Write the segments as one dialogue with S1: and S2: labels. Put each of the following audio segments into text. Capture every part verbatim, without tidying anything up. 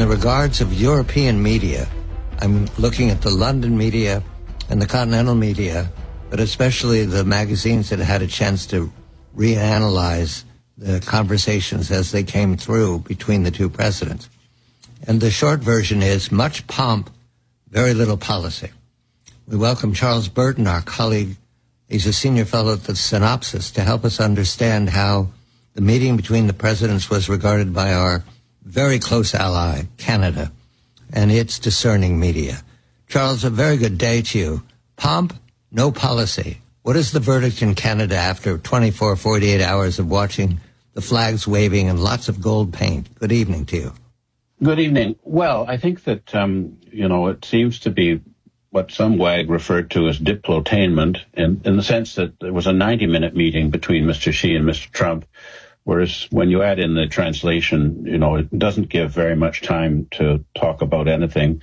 S1: the regards of European media, I'm looking at the London media and the continental media, but especially the magazines that had a chance to reanalyze the conversations as they came through between the two presidents. And the short version is much pomp, very little policy. We welcome Charles Burton, our colleague. He's a senior fellow at the Synopsis, to help us understand how the meeting between the presidents was regarded by our very close ally, Canada, and its discerning media. Charles, a very good day to you. Pomp, no policy. What is the verdict in Canada after twenty-four, forty-eight hours of watching the flags waving and lots of gold paint? Good evening to you.
S2: Good evening. Well, I think that, um, you know, it seems to be what some wag referred to as diplotainment, in, in the sense that there was a ninety-minute meeting between Mister Xi and Mister Trump, whereas when you add in the translation, you know, it doesn't give very much time to talk about anything.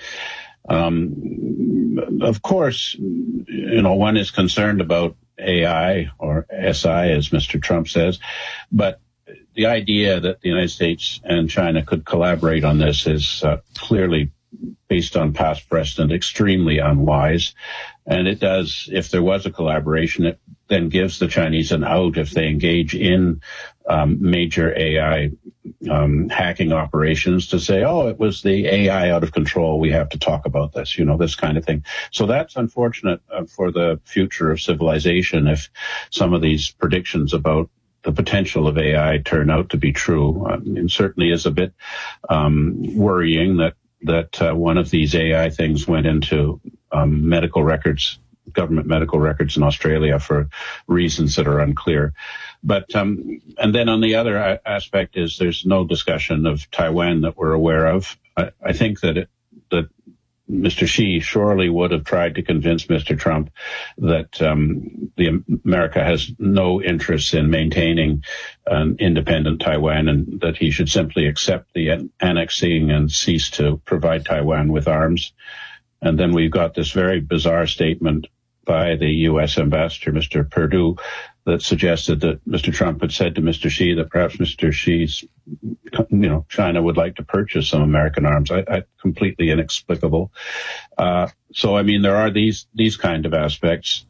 S2: Um, of course, you know, one is concerned about A I, or S I, as Mister Trump says, but the idea that the United States and China could collaborate on this is uh, clearly, based on past precedent, extremely unwise. And it does, if there was a collaboration, it then gives the Chinese an out if they engage in um, major A I um, hacking operations to say, oh, it was the A I out of control, we have to talk about this, you know, this kind of thing. So that's unfortunate uh, for the future of civilization if some of these predictions about the potential of A I turn out to be true. I mean, it certainly is a bit um, worrying that that uh, one of these A I things went into um, medical records, government medical records in Australia for reasons that are unclear. But um, and then on the other a- aspect is there's no discussion of Taiwan that we're aware of. I, I think that it, that Mister Xi surely would have tried to convince Mister Trump that um, the America has no interest in maintaining an independent Taiwan, and that he should simply accept the annexing and cease to provide Taiwan with arms. And then we've got this very bizarre statement by the U S ambassador, Mister Perdue, that suggested that Mister Trump had said to Mister Xi that perhaps Mister Xi's, you know, China would like to purchase some American arms. I, I completely inexplicable. Uh, so, I mean, there are these, these kind of aspects.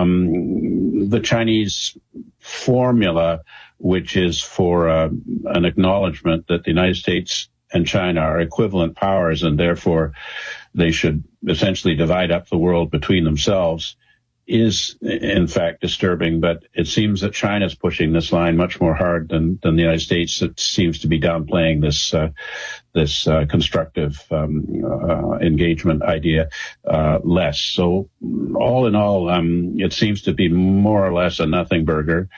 S2: Um, the Chinese formula, which is for uh, an acknowledgement that the United States and China are equivalent powers, and therefore they should essentially divide up the world between themselves, is in fact disturbing. But it seems that China's pushing this line much more hard than, than the United States. It seems to be downplaying this uh, this uh, constructive um, uh, engagement idea uh, less. So all in all, um, it seems to be more or less a nothing burger.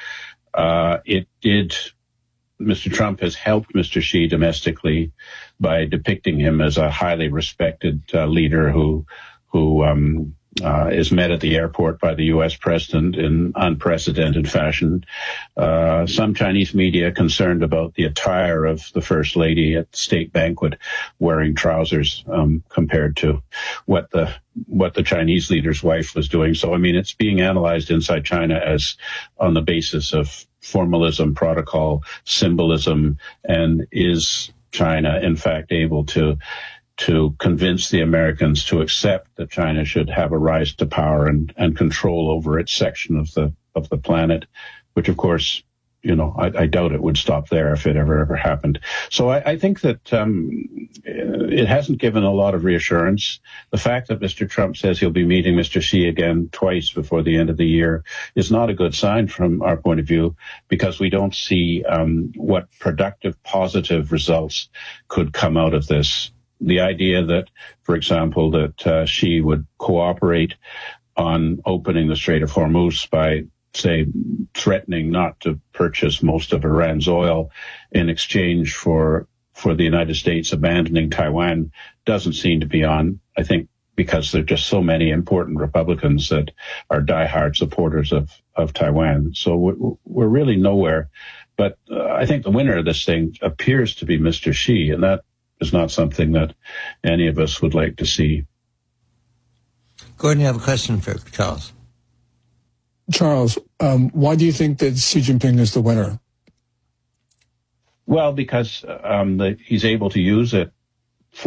S2: Uh, it did. Mister Trump has helped Mister Xi domestically by depicting him as a highly respected uh, leader who who um, uh, is met at the airport by the U S president in unprecedented fashion. Uh, some Chinese media concerned about the attire of the first lady at the state banquet, wearing trousers um, compared to what the what the Chinese leader's wife was doing. So, I mean, it's being analyzed inside China as on the basis of formalism, protocol, symbolism, and is China, in fact, able to to convince the Americans to accept that China should have a rise to power and, and control over its section of the of the planet, which, of course, you know, I, I doubt it would stop there if it ever, ever happened. So I, I think that um, it hasn't given a lot of reassurance. The fact that Mister Trump says he'll be meeting Mister Xi again twice before the end of the year is not a good sign from our point of view, because we don't see um, what productive, positive results could come out of this. The idea that, for example, that uh, Xi would cooperate on opening the Strait of Hormuz by, say, threatening not to purchase most of Iran's oil in exchange for for the United States abandoning Taiwan doesn't seem to be on, I think, because there are just so many important Republicans that are diehard supporters of, of Taiwan. So we're, we're really nowhere. But uh, I think the winner of this thing appears to be Mister Xi, and that is not something that any of us would like to see.
S1: Gordon, you have a question for Charles.
S3: Charles, um, why do you think that Xi Jinping is the winner?
S2: Well, because um, the, he's able to use it